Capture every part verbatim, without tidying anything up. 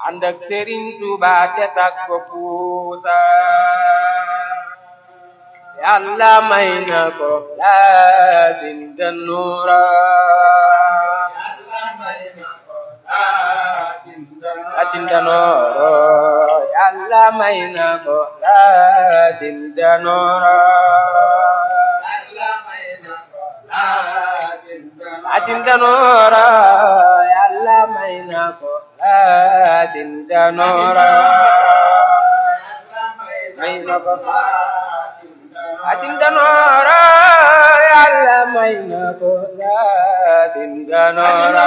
ànd ak Serigne Touba te tak ko puusa Yàlla may na ko laasin de nuura laasin de nuura Yàlla may na ko laasin de nuura laasin de nuura Yàlla may na ko laasin de nuura may na ko laasin de nuura Yàlla may na ko laasin de nuura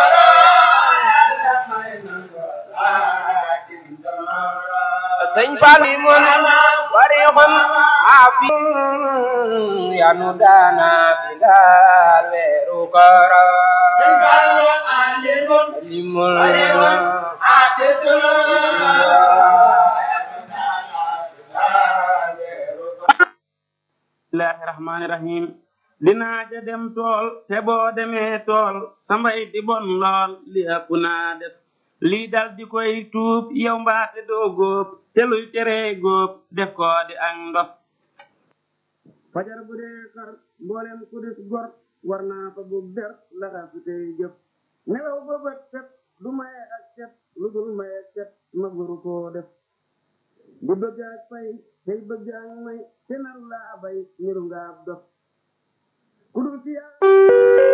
Sëñ Fallu mun warixum afi yanu daana fi daal weeru koor Sëñ Fallu alimul warixum afi bismillahi rahmani rahim dinaa ja dem tool te boo demee tool sambay di bon lool li ëpp naa def lii dal di koy tuub yow mbaate doo góob te luy teree góob def ko di ak ndox fajar bu dee xar mboolem ku dis gor war naa fa bu ber laxas tey jëf nelaw ba bët set du maye ak set lu dul maye set ma buru koo def di bëgg ak fay tey bëgg ak may te nar laa bay niru nga ab dof ku dul ci